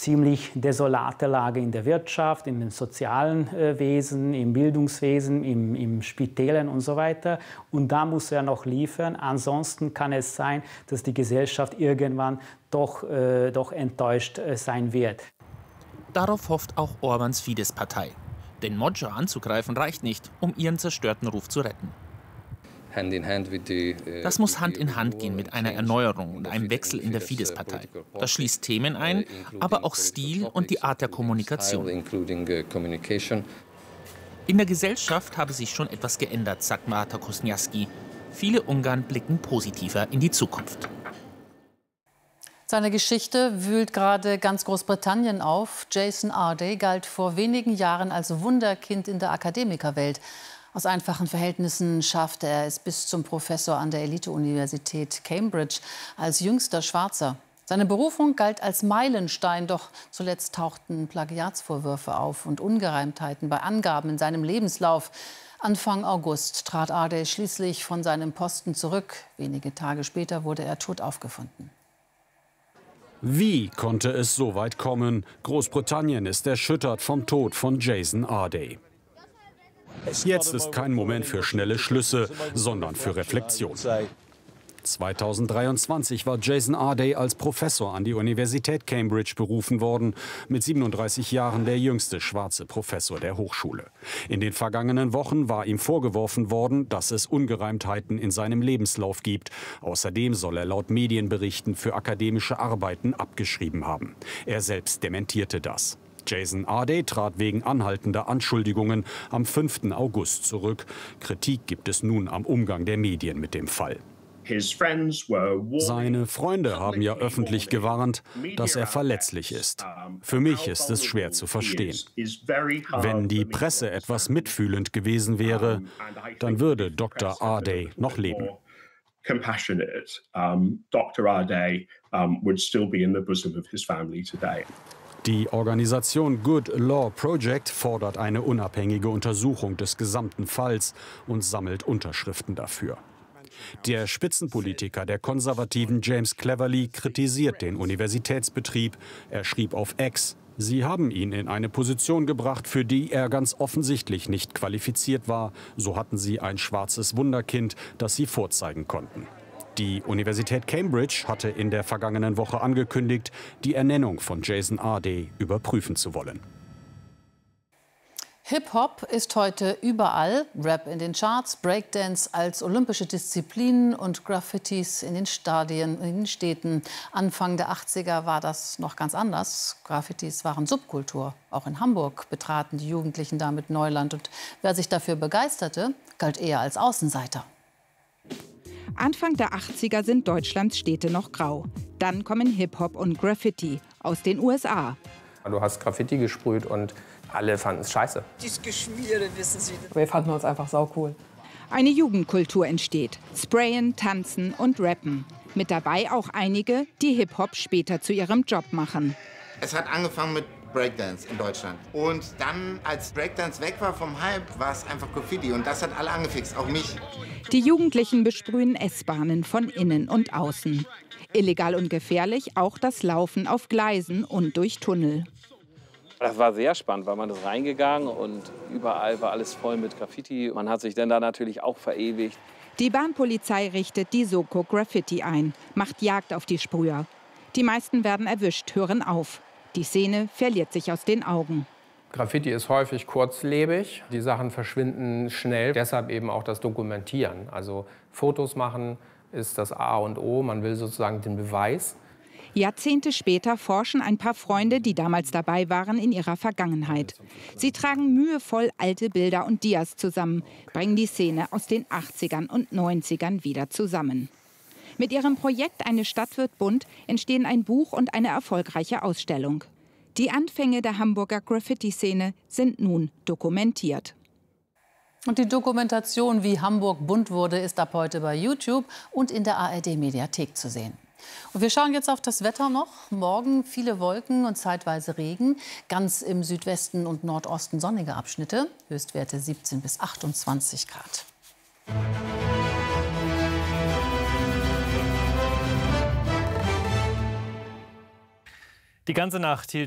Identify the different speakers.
Speaker 1: ziemlich desolate Lage in der Wirtschaft, in den sozialen Wesen, im Bildungswesen, im Spitälen und so weiter. Und da muss er noch liefern. Ansonsten kann es sein, dass die Gesellschaft irgendwann doch enttäuscht sein wird.
Speaker 2: Darauf hofft auch Orbáns Fidesz-Partei. Denn Moggia anzugreifen reicht nicht, um ihren zerstörten Ruf zu retten. Das muss Hand in Hand gehen mit einer Erneuerung und einem Wechsel in der Fidesz-Partei. Das schließt Themen ein, aber auch Stil und die Art der Kommunikation. In der Gesellschaft habe sich schon etwas geändert, sagt Marta Kosniaski. Viele Ungarn blicken positiver in die Zukunft.
Speaker 3: Seine Geschichte wühlt gerade ganz Großbritannien auf. Jason Arday galt vor wenigen Jahren als Wunderkind in der Akademikerwelt. Aus einfachen Verhältnissen schaffte er es bis zum Professor an der Elite-Universität Cambridge als jüngster Schwarzer. Seine Berufung galt als Meilenstein, doch zuletzt tauchten Plagiatsvorwürfe auf und Ungereimtheiten bei Angaben in seinem Lebenslauf. Anfang August trat Arday schließlich von seinem Posten zurück. Wenige Tage später wurde er tot aufgefunden.
Speaker 4: Wie konnte es so weit kommen? Großbritannien ist erschüttert vom Tod von Jason Arday. Jetzt ist kein Moment für schnelle Schlüsse, sondern für Reflexion. 2023 war Jason Arday als Professor an die Universität Cambridge berufen worden, mit 37 Jahren der jüngste schwarze Professor der Hochschule. In den vergangenen Wochen war ihm vorgeworfen worden, dass es Ungereimtheiten in seinem Lebenslauf gibt. Außerdem soll er laut Medienberichten für akademische Arbeiten abgeschrieben haben. Er selbst dementierte das. Jason Arday trat wegen anhaltender Anschuldigungen am 5. August zurück. Kritik gibt es nun am Umgang der Medien mit dem Fall. Seine Freunde haben ja öffentlich gewarnt, dass er verletzlich ist. Für mich ist es schwer zu verstehen. Wenn die Presse etwas mitfühlend gewesen wäre, dann würde Dr. Arday noch leben.
Speaker 5: Dr. Arday would still be in the bosom of his family today.
Speaker 4: Die Organisation Good Law Project fordert eine unabhängige Untersuchung des gesamten Falls und sammelt Unterschriften dafür. Der Spitzenpolitiker der Konservativen James Cleverly kritisiert den Universitätsbetrieb. Er schrieb auf X: Sie haben ihn in eine Position gebracht, für die er ganz offensichtlich nicht qualifiziert war. So hatten sie ein schwarzes Wunderkind, das sie vorzeigen konnten. Die Universität Cambridge hatte in der vergangenen Woche angekündigt, die Ernennung von Jason Arday überprüfen zu wollen.
Speaker 3: Hip-Hop ist heute überall. Rap in den Charts, Breakdance als olympische Disziplin und Graffitis in den Stadien, in den Städten. Anfang der 80er war das noch ganz anders. Graffitis waren Subkultur. Auch in Hamburg betraten die Jugendlichen damit Neuland. Und wer sich dafür begeisterte, galt eher als Außenseiter.
Speaker 6: Anfang der 80er sind Deutschlands Städte noch grau. Dann kommen Hip-Hop und Graffiti aus den USA.
Speaker 7: Du hast Graffiti gesprüht und alle fanden es scheiße.
Speaker 8: Das Geschmiere, wissen Sie.
Speaker 9: Wir fanden uns einfach saucool.
Speaker 6: Eine Jugendkultur entsteht. Sprayen, tanzen und rappen. Mit dabei auch einige, die Hip-Hop später zu ihrem Job machen.
Speaker 10: Es hat angefangen mit Breakdance in Deutschland. Und dann, als Breakdance weg war vom Hype, war es einfach Graffiti. Und das hat alle angefixt, auch mich.
Speaker 6: Die Jugendlichen besprühen S-Bahnen von innen und außen. Illegal und gefährlich auch das Laufen auf Gleisen und durch Tunnel.
Speaker 11: Das war sehr spannend, weil man ist reingegangen und überall war alles voll mit Graffiti. Man hat sich dann da natürlich auch verewigt.
Speaker 6: Die Bahnpolizei richtet die Soko Graffiti ein, macht Jagd auf die Sprüher. Die meisten werden erwischt, hören auf. Die Szene verliert sich aus den Augen.
Speaker 7: Graffiti ist häufig kurzlebig. Die Sachen verschwinden schnell. Deshalb eben auch das Dokumentieren. Also Fotos machen ist das A und O. Man will sozusagen den Beweis.
Speaker 6: Jahrzehnte später forschen ein paar Freunde, die damals dabei waren, in ihrer Vergangenheit. Sie tragen mühevoll alte Bilder und Dias zusammen, bringen die Szene aus den 80ern und 90ern wieder zusammen. Mit ihrem Projekt Eine Stadt wird bunt entstehen ein Buch und eine erfolgreiche Ausstellung. Die Anfänge der Hamburger Graffiti-Szene sind nun dokumentiert.
Speaker 3: Und die Dokumentation, wie Hamburg bunt wurde, ist ab heute bei YouTube und in der ARD-Mediathek zu sehen. Und wir schauen jetzt auf das Wetter noch. Morgen viele Wolken und zeitweise Regen. Ganz im Südwesten und Nordosten sonnige Abschnitte. Höchstwerte 17 bis 28 Grad.
Speaker 12: Die ganze Nacht hielt